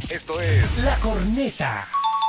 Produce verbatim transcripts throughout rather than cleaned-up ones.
Esto es La Corneta.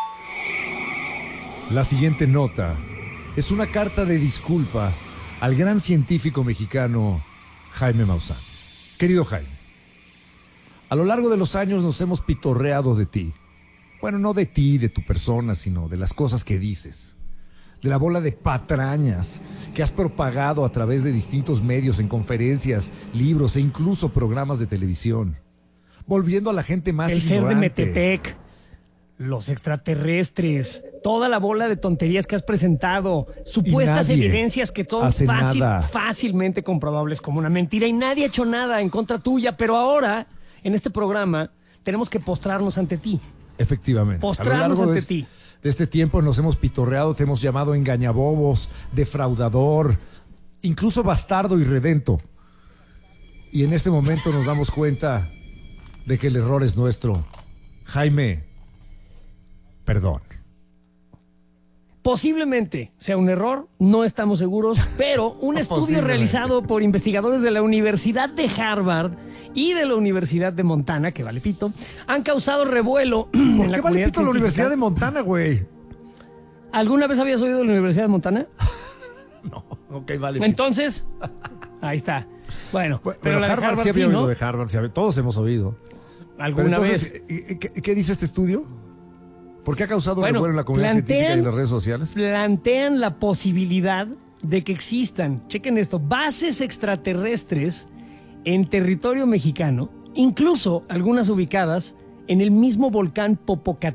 La siguiente nota es una carta de disculpa al gran científico mexicano Jaime Maussan. Querido Jaime, a lo largo de los años nos hemos pitorreado de ti. Bueno, no de ti, de tu persona, sino de las cosas que dices. De la bola de patrañas que has propagado a través de distintos medios, en conferencias, libros e incluso programas de televisión. Volviendo a la gente más El ser de ignorante. Metepec, los extraterrestres, toda la bola de tonterías que has presentado, supuestas nadie evidencias que son hace fácil, nada. fácilmente comprobables como una mentira, y nadie ha hecho nada en contra tuya, pero ahora, en este programa, tenemos que postrarnos ante ti. Efectivamente. Postrarnos a lo largo ante de, es- ti. de este tiempo nos hemos pitorreado, te hemos llamado engañabobos, defraudador, incluso bastardo y redento. Y en este momento nos damos cuenta de que el error es nuestro. Jaime, perdón. Posiblemente sea un error, no estamos seguros, pero un estudio Posiblemente. realizado por investigadores de la Universidad de Harvard y de la Universidad de Montana, que vale pito, han causado revuelo en ¿Por la qué vale comunidad pito la científica. Universidad de Montana, güey? ¿Alguna vez habías oído de la Universidad de Montana? Ok, vale pito. Entonces, ahí está. Bueno, Bueno, pero la de Harvard, Harvard sí había sí, oído ¿no? de Harvard, sí había- todos hemos oído. Pero Alguna entonces, vez. ¿qué, qué- qué dice este estudio? ¿Por qué ha causado Bueno, revuelo en la comunidad científica y plantean- en las redes sociales? Plantean la posibilidad de que existan, chequen esto, bases extraterrestres en territorio mexicano, incluso algunas ubicadas en el mismo volcán Popocatépetl.